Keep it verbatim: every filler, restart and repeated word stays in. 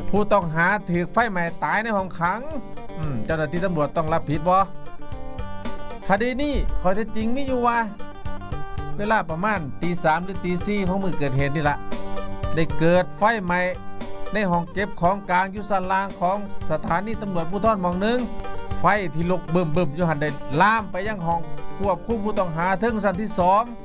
ผู้ต้องหาถูกไฟไหม้ตายในห้องขังเจ้าหน้าที่ตำรวจต้องรับผิดบ่คดีนี้ข้อเท็จจริงมีอยู่ว่าเวลาประมาณตีสามหรือตีสี่ของมือเกิดเหตุนี่ละได้เกิดไฟไหม้ในห้องเก็บของกลางยุสันลางของสถานีตำรวจภูธรหม่องหนึ่งไฟที่ลุกเบิ่มๆอยู่หันได้ลามไปยังห้องควบคุมผู้ต้องหาถึงชั้นที่สอง